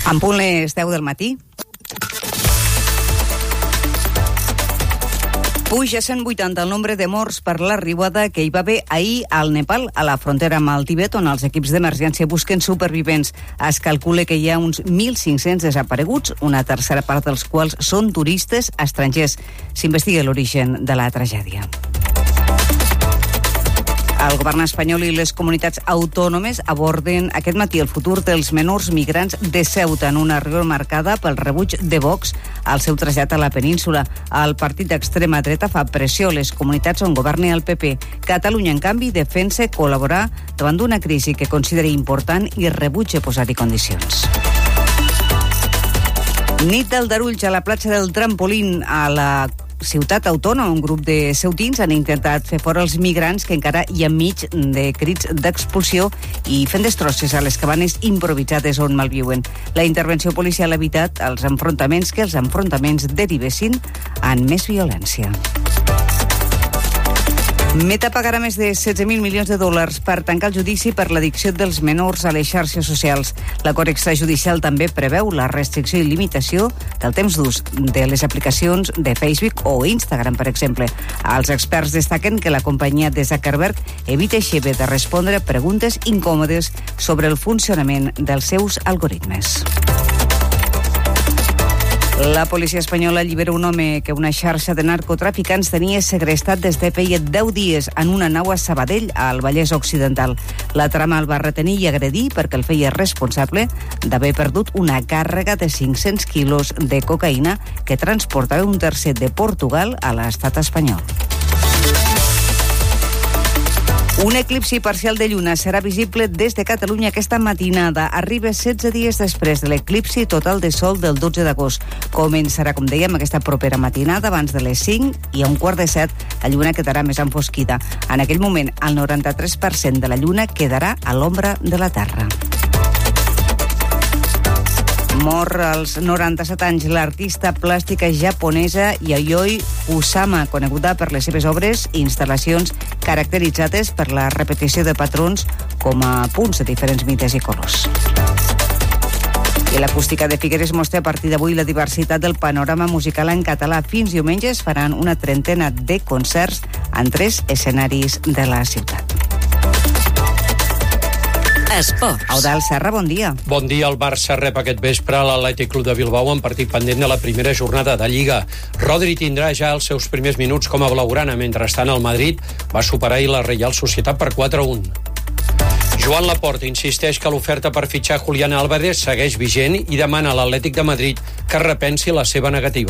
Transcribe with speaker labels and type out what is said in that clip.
Speaker 1: En punt les 10 del matí. Puja a 180 el nombre de morts per la riuada que hi va haver ahir al Nepal, a la frontera amb el Tibet, on els equips d'emergència busquen supervivents. Es calcula que hi ha uns 1.500 desapareguts, una tercera part dels quals són turistes estrangers. S'investiga l'origen de la tragèdia. El govern espanyol i les comunitats autònomes aborden aquest matí el futur dels menors migrants de Ceuta en una reunió marcada pel rebuig de Vox al seu trasllat a la península. El partit d'extrema dreta fa pressió a les comunitats on governi el PP. Catalunya, en canvi, defensa col·laborar davant d'una crisi que considera important i rebutja posar-hi condicions. Nit d'Aldarulls a la platja del Trampolín a la ciutat autònoma. Un grup de ceutins han intentat fer fora els migrants que encara hi ha mig de crits d'expulsió i fent destrosses a les cabanes improvisades on malviuen. La intervenció policial ha evitat els enfrontaments que els enfrontaments derivessin en més violència. Meta pagarà més de 16.000 milions de dòlars per tancar el judici per l'addicció dels menors a les xarxes socials. L'acord extrajudicial també preveu la restricció i limitació del temps d'ús de les aplicacions de Facebook o Instagram, per exemple. Els experts destaquen que la companyia de Zuckerberg evita així de respondre preguntes incòmodes sobre el funcionament dels seus algoritmes. La policia espanyola allibera un home que una xarxa de narcotraficants tenia segrestat des de feia 10 dies en una nau a Sabadell, al Vallès Occidental. La trama el va retenir i agredir perquè el feia responsable d'haver perdut una càrrega de 500 quilos de cocaïna que transportava un tercer de Portugal a l'estat espanyol. Un eclipsi parcial de lluna serà visible des de Catalunya aquesta matinada. Arriba 16 dies després de l'eclipsi total de sol del 12 d'agost. Començarà, com dèiem, aquesta propera matinada abans de les 5 i a 6:45 la lluna quedarà més enfosquida. En aquell moment, el 93% de la lluna quedarà a l'ombra de la Terra. Mor als 97 anys l'artista plàstica japonesa Yayoi Kusama, coneguda per les seves obres i instal·lacions caracteritzades per la repetició de patrons com a punts de diferents mides i colors. I l'Acústica de Figueres mostra a partir d'avui la diversitat del panorama musical en català. Fins diumenge es faran una trentena de concerts en 3 escenaris de la ciutat. Esports. Eudald Serra, bon dia.
Speaker 2: Bon dia. El Barça rep aquest vespre a l'Atlètic Club de Bilbao en partit pendent de la primera jornada de Lliga. Rodri tindrà ja els seus primers minuts com a blaugrana. Mentrestant, el Madrid va superar ahir la Reial Societat per 4-1. Joan Laporta insisteix que l'oferta per fitxar Julián Álvarez segueix vigent i demana a l'Atlètic de Madrid que repensi la seva negativa.